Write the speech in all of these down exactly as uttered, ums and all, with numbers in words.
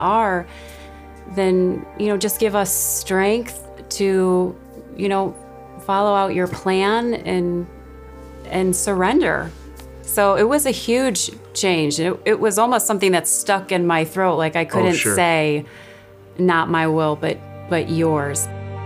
are, then, you know, just give us strength to, you know, follow out your plan and and surrender. So it was a huge change. It, it was almost something that stuck in my throat. Like I couldn't oh, sure. say, not my will, but but yours.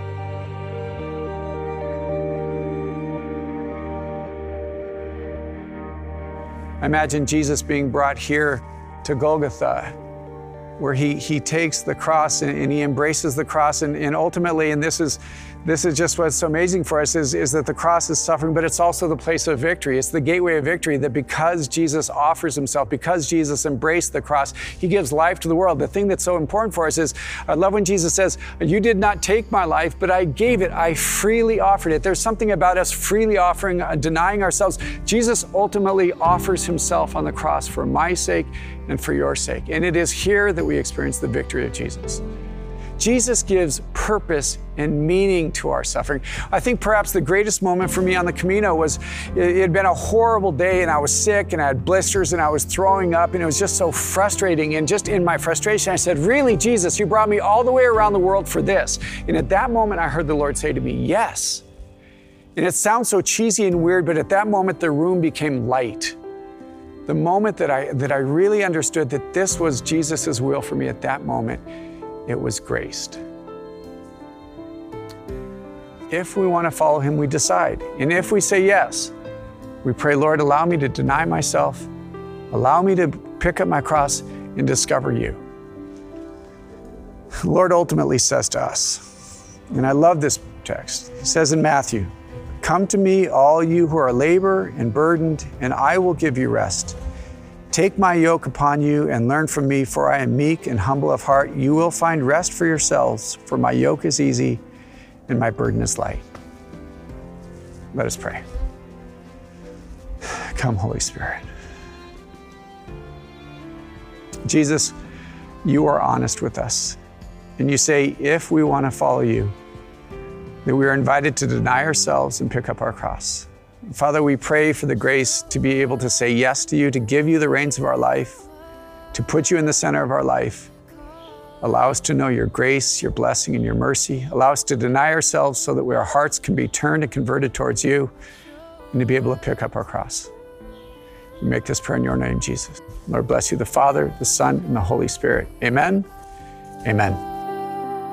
I imagine Jesus being brought here to Golgotha, where he, he takes the cross and, and he embraces the cross. And, and ultimately, and this is, this is just what's so amazing for us, is, is that the cross is suffering, but it's also the place of victory. It's the gateway of victory, that because Jesus offers himself, because Jesus embraced the cross, he gives life to the world. The thing that's so important for us is, I love when Jesus says, you did not take my life, but I gave it. I freely offered it. There's something about us freely offering, uh, denying ourselves. Jesus ultimately offers himself on the cross for my sake and for your sake. And it is here that we experience the victory of Jesus. Jesus gives purpose and meaning to our suffering. I think perhaps the greatest moment for me on the Camino was, it had been a horrible day and I was sick and I had blisters and I was throwing up and it was just so frustrating. And just in my frustration, I said, really, Jesus, you brought me all the way around the world for this? And at that moment, I heard the Lord say to me, yes. And it sounds so cheesy and weird, but at that moment, the room became light. The moment that I, that I really understood that this was Jesus's will for me at that moment, it was graced. If we want to follow him, we decide. And if we say yes, we pray, Lord, allow me to deny myself, allow me to pick up my cross and discover you. The Lord ultimately says to us, and I love this text, he says in Matthew, come to me, all you who are labor and burdened, and I will give you rest. Take my yoke upon you and learn from me, for I am meek and humble of heart. You will find rest for yourselves, for my yoke is easy and my burden is light. Let us pray. Come, Holy Spirit. Jesus, you are honest with us. And you say, if we want to follow you, that we are invited to deny ourselves and pick up our cross. Father, we pray for the grace to be able to say yes to you, to give you the reins of our life, to put you in the center of our life. Allow us to know your grace, your blessing, and your mercy. Allow us to deny ourselves so that our hearts can be turned and converted towards you, and to be able to pick up our cross. We make this prayer in your name, Jesus. Lord bless you, the Father, the Son, and the Holy Spirit. Amen. Amen.